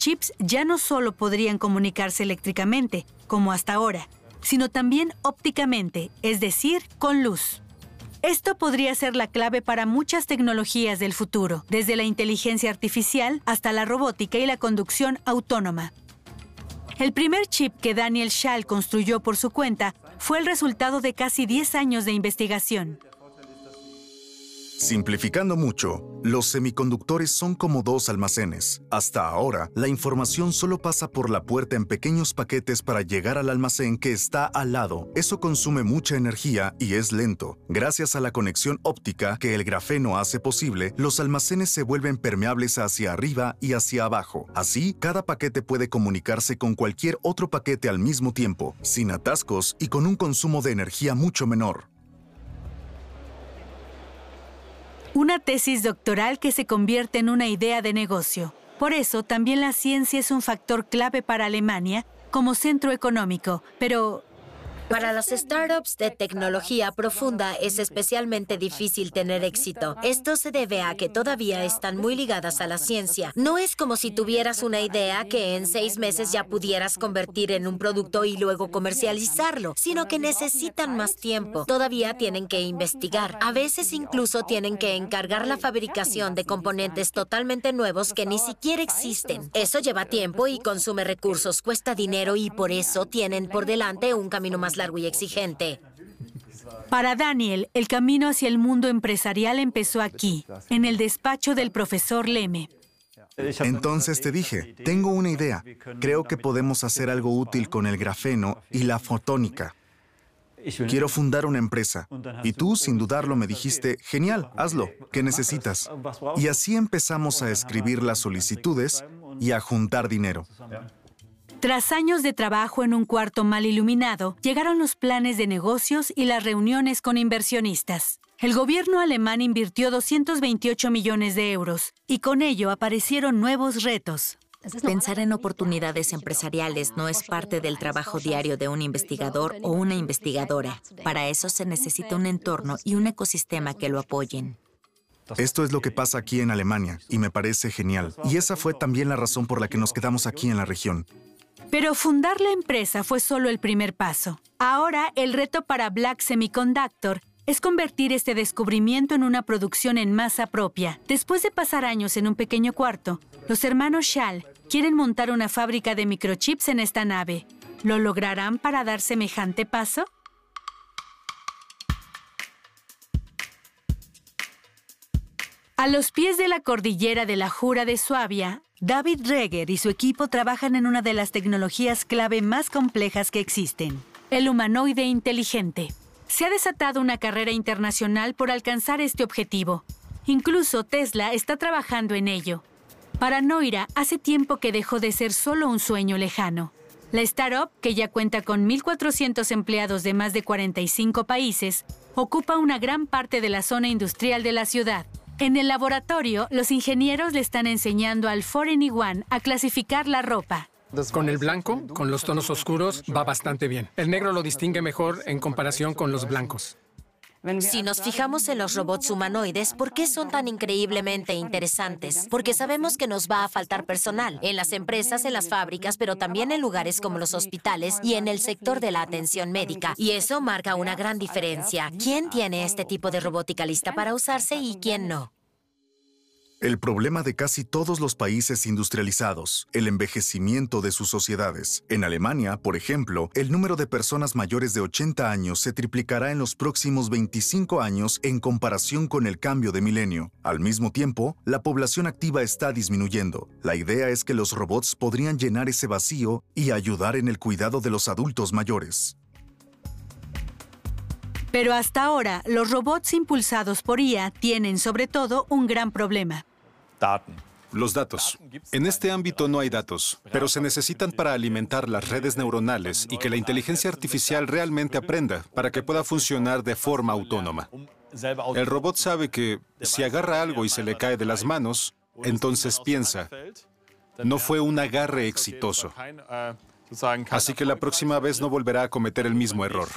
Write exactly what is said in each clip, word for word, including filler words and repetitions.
microchips ya no solo podrían comunicarse eléctricamente, como hasta ahora, sino también ópticamente, es decir, con luz. Esto podría ser la clave para muchas tecnologías del futuro, desde la inteligencia artificial hasta la robótica y la conducción autónoma. El primer chip que Daniel Schall construyó por su cuenta fue el resultado de casi diez años de investigación. Simplificando mucho, los semiconductores son como dos almacenes. Hasta ahora, la información solo pasa por la puerta en pequeños paquetes para llegar al almacén que está al lado. Eso consume mucha energía y es lento. Gracias a la conexión óptica que el grafeno hace posible, los almacenes se vuelven permeables hacia arriba y hacia abajo. Así, cada paquete puede comunicarse con cualquier otro paquete al mismo tiempo, sin atascos y con un consumo de energía mucho menor. Una tesis doctoral que se convierte en una idea de negocio. Por eso, también la ciencia es un factor clave para Alemania como centro económico, pero... Para las startups de tecnología profunda es especialmente difícil tener éxito. Esto se debe a que todavía están muy ligadas a la ciencia. No es como si tuvieras una idea que en seis meses ya pudieras convertir en un producto y luego comercializarlo, sino que necesitan más tiempo. Todavía tienen que investigar. A veces incluso tienen que encargar la fabricación de componentes totalmente nuevos que ni siquiera existen. Eso lleva tiempo y consume recursos, cuesta dinero y por eso tienen por delante un camino más largo y exigente. Para Daniel, el camino hacia el mundo empresarial empezó aquí, en el despacho del profesor Lehme. Entonces te dije, tengo una idea. Creo que podemos hacer algo útil con el grafeno y la fotónica. Quiero fundar una empresa. Y tú, sin dudarlo, me dijiste, genial, hazlo, ¿qué necesitas? Y así empezamos a escribir las solicitudes y a juntar dinero. Tras años de trabajo en un cuarto mal iluminado, llegaron los planes de negocios y las reuniones con inversionistas. El gobierno alemán invirtió doscientos veintiocho millones de euros y con ello aparecieron nuevos retos. Pensar en oportunidades empresariales no es parte del trabajo diario de un investigador o una investigadora. Para eso se necesita un entorno y un ecosistema que lo apoyen. Esto es lo que pasa aquí en Alemania y me parece genial. Y esa fue también la razón por la que nos quedamos aquí en la región. Pero fundar la empresa fue solo el primer paso. Ahora, el reto para Black Semiconductor es convertir este descubrimiento en una producción en masa propia. Después de pasar años en un pequeño cuarto, los hermanos Schall quieren montar una fábrica de microchips en esta nave. ¿Lo lograrán para dar semejante paso? A los pies de la cordillera de la Jura de Suabia, David Reger y su equipo trabajan en una de las tecnologías clave más complejas que existen, el humanoide inteligente. Se ha desatado una carrera internacional por alcanzar este objetivo. Incluso Tesla está trabajando en ello. Para Neura, hace tiempo que dejó de ser solo un sueño lejano. La startup, que ya cuenta con mil cuatrocientos empleados de más de cuarenta y cinco países, ocupa una gran parte de la zona industrial de la ciudad. En el laboratorio, los ingenieros le están enseñando al cuatro en uno a clasificar la ropa. Con el blanco, con los tonos oscuros, va bastante bien. El negro lo distingue mejor en comparación con los blancos. Si nos fijamos en los robots humanoides, ¿por qué son tan increíblemente interesantes? Porque sabemos que nos va a faltar personal en las empresas, en las fábricas, pero también en lugares como los hospitales y en el sector de la atención médica. Y eso marca una gran diferencia. ¿Quién tiene este tipo de robótica lista para usarse y quién no? El problema de casi todos los países industrializados, el envejecimiento de sus sociedades. En Alemania, por ejemplo, el número de personas mayores de ochenta años se triplicará en los próximos veinticinco años en comparación con el cambio de milenio. Al mismo tiempo, la población activa está disminuyendo. La idea es que los robots podrían llenar ese vacío y ayudar en el cuidado de los adultos mayores. Pero hasta ahora, los robots impulsados por I A tienen sobre todo un gran problema. Los datos. En este ámbito no hay datos, pero se necesitan para alimentar las redes neuronales y que la inteligencia artificial realmente aprenda para que pueda funcionar de forma autónoma. El robot sabe que si agarra algo y se le cae de las manos, entonces piensa, no fue un agarre exitoso. Así que la próxima vez no volverá a cometer el mismo error.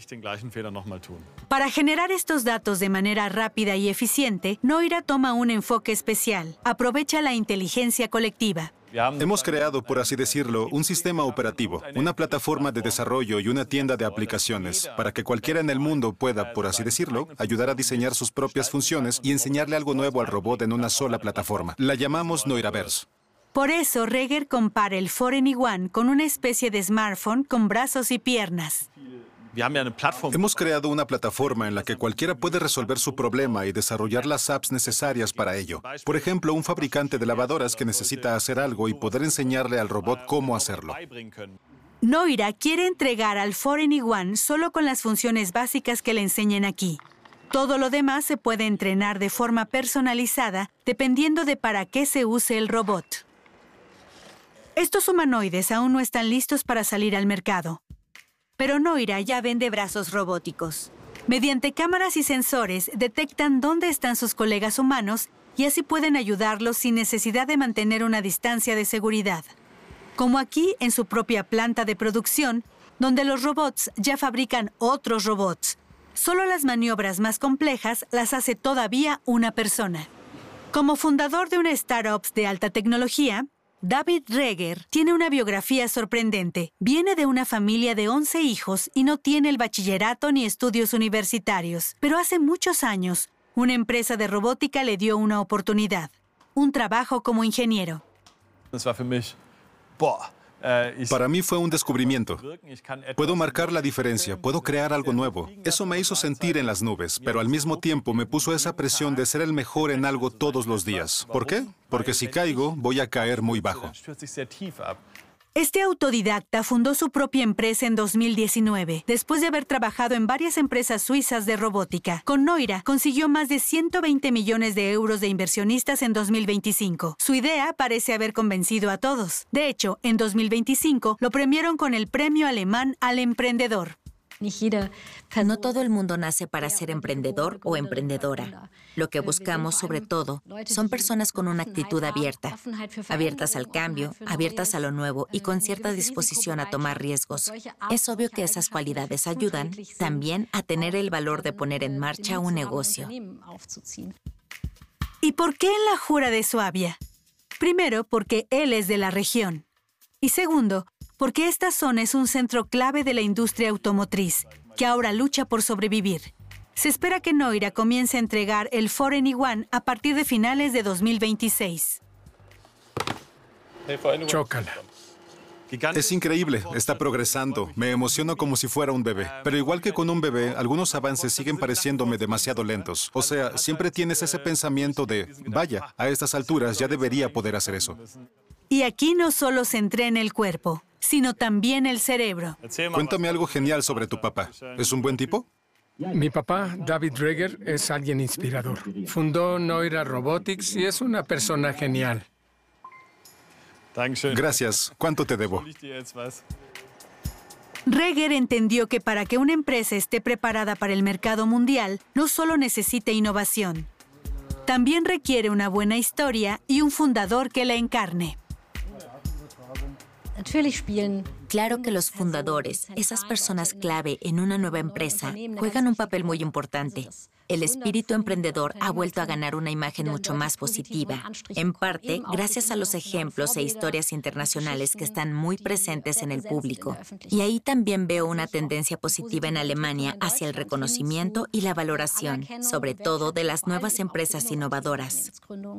Para generar estos datos de manera rápida y eficiente, Neura toma un enfoque especial. Aprovecha la inteligencia colectiva. Hemos creado, por así decirlo, un sistema operativo, una plataforma de desarrollo y una tienda de aplicaciones para que cualquiera en el mundo pueda, por así decirlo, ayudar a diseñar sus propias funciones y enseñarle algo nuevo al robot en una sola plataforma. La llamamos Noiraverse. Por eso, Reger compara el cuatro in uno con una especie de smartphone con brazos y piernas. Hemos creado una plataforma en la que cualquiera puede resolver su problema y desarrollar las apps necesarias para ello. Por ejemplo, un fabricante de lavadoras que necesita hacer algo y poder enseñarle al robot cómo hacerlo. Noira quiere entregar al cuatro in uno solo con las funciones básicas que le enseñen aquí. Todo lo demás se puede entrenar de forma personalizada dependiendo de para qué se use el robot. Estos humanoides aún no están listos para salir al mercado. Pero Noira ya vende brazos robóticos. Mediante cámaras y sensores detectan dónde están sus colegas humanos y así pueden ayudarlos sin necesidad de mantener una distancia de seguridad. Como aquí en su propia planta de producción, donde los robots ya fabrican otros robots. Solo las maniobras más complejas las hace todavía una persona. Como fundador de una startup de alta tecnología, David Reger tiene una biografía sorprendente. Viene de una familia de once hijos y no tiene el bachillerato ni estudios universitarios. Pero hace muchos años, una empresa de robótica le dio una oportunidad. Un trabajo como ingeniero. Para mí fue un descubrimiento. Puedo marcar la diferencia, puedo crear algo nuevo. Eso me hizo sentir en las nubes, pero al mismo tiempo me puso esa presión de ser el mejor en algo todos los días. ¿Por qué? Porque si caigo, voy a caer muy bajo. Este autodidacta fundó su propia empresa en dos mil diecinueve, después de haber trabajado en varias empresas suizas de robótica. Con Noira consiguió más de ciento veinte millones de euros de inversionistas en dos mil veinticinco. Su idea parece haber convencido a todos. De hecho, en dos mil veinticinco lo premiaron con el Premio Alemán al Emprendedor. No todo el mundo nace para ser emprendedor o emprendedora. Lo que buscamos, sobre todo, son personas con una actitud abierta, abiertas al cambio, abiertas a lo nuevo y con cierta disposición a tomar riesgos. Es obvio que esas cualidades ayudan también a tener el valor de poner en marcha un negocio. ¿Y por qué en la Jura de Suabia? Primero, porque él es de la región. Y segundo, porque esta zona es un centro clave de la industria automotriz, que ahora lucha por sobrevivir. Se espera que Noira comience a entregar el cuatro in uno a partir de finales de dos mil veintiséis. Chócala. Es increíble, está progresando. Me emociono como si fuera un bebé. Pero igual que con un bebé, algunos avances siguen pareciéndome demasiado lentos. O sea, siempre tienes ese pensamiento de, vaya, a estas alturas ya debería poder hacer eso. Y aquí no solo se entrena el cuerpo, sino también el cerebro. Cuéntame algo genial sobre tu papá. ¿Es un buen tipo? Mi papá, David Reger, es alguien inspirador. Fundó Noira Robotics y es una persona genial. Gracias. ¿Cuánto te debo? Reger entendió que para que una empresa esté preparada para el mercado mundial, no solo necesita innovación. También requiere una buena historia y un fundador que la encarne. Claro que los fundadores, esas personas clave en una nueva empresa, juegan un papel muy importante. El espíritu emprendedor ha vuelto a ganar una imagen mucho más positiva, en parte gracias a los ejemplos e historias internacionales que están muy presentes en el público. Y ahí también veo una tendencia positiva en Alemania hacia el reconocimiento y la valoración, sobre todo de las nuevas empresas innovadoras.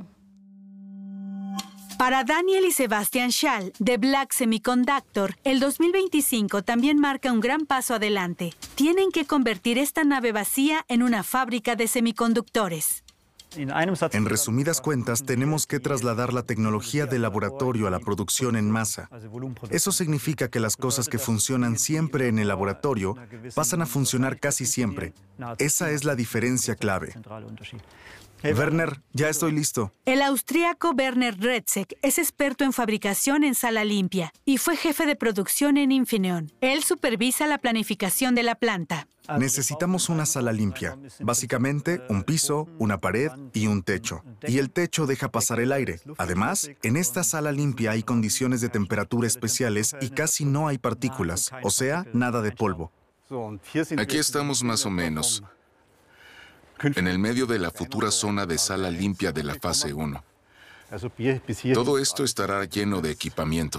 Para Daniel y Sebastian Schall, de Black Semiconductor, el dos mil veinticinco también marca un gran paso adelante. Tienen que convertir esta nave vacía en una fábrica de semiconductores. En resumidas cuentas, tenemos que trasladar la tecnología del laboratorio a la producción en masa. Eso significa que las cosas que funcionan siempre en el laboratorio pasan a funcionar casi siempre. Esa es la diferencia clave. Werner, ya estoy listo. El austríaco Werner Retzek es experto en fabricación en sala limpia y fue jefe de producción en Infineon. Él supervisa la planificación de la planta. Necesitamos una sala limpia. Básicamente, un piso, una pared y un techo. Y el techo deja pasar el aire. Además, en esta sala limpia hay condiciones de temperatura especiales y casi no hay partículas, o sea, nada de polvo. Aquí estamos más o menos en el medio de la futura zona de sala limpia de la fase uno. Todo esto estará lleno de equipamiento.